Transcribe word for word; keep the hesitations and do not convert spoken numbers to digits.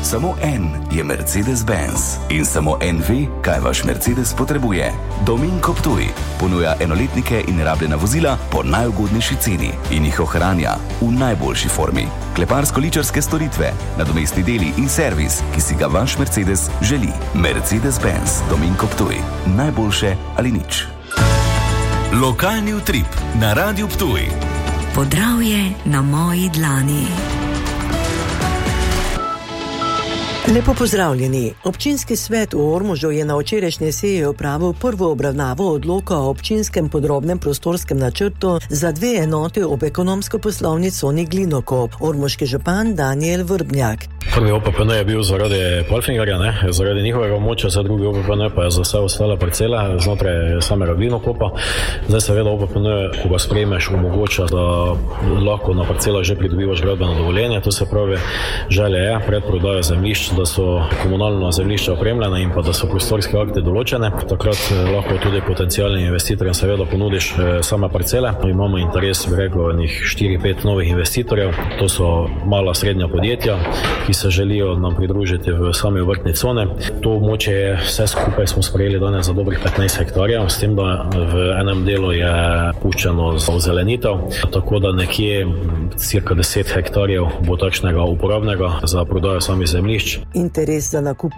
Samo en je Mercedes-Benz in samo en ve, kaj vaš Mercedes potrebuje. Dominko Ptuj ponuja enoletnike in rabljena vozila po najugodnejši ceni in jih ohranja v najboljši formi. Kleparsko-ličarske storitve, nadomestni deli in servis, ki si ga vaš Mercedes želi. Mercedes-Benz Dominko Ptuj. Najboljše ali nič. Lokalni utrip na Radiu Ptuj. Podravje na moji dlani. Lepo pozdravljeni. Občinski svet v Ormožu je na včerajšnji seji opravil prvo obravnavo odloka o občinskem podrobnem prostorskem načrtu za dve enoti ob ekonomsko-poslovni coni Glinokop. Ormoški župan Danijel Vrbnjak. Prvi O P P N je bil zaradi Polfingerja, ne, zaradi njihovega območja, za drugi O P P N pa je za vse ostale parcele znotraj samega Glinokopa. Zdaj seveda O P P N, ko ga sprejmeš, omogoča, da lahko na parcelah že pridobivaš gradbeno dovoljenje. To se pravi, želja je predprodaja zemljišč, da so komunalna zemljišča opremljena in pa da so prostorski akti določene. Takrat lahko tudi potencialnim investitorjem seveda ponudiš same parcele. Imamo interes, bi rekel, enih štiri pet novih investitorjev. To so mala srednja podjetja, ki se želijo nam pridružiti v sami vrtni cone. To območje je vse skupaj smo sprejeli danes za dobrih petnajst hektarjev, s tem, da v enem delu je puščeno za ozelenitev, tako da nekje cirka deset hektarjev bo takšnega uporabnega za prodajo samih zemljišč. Interes za nakup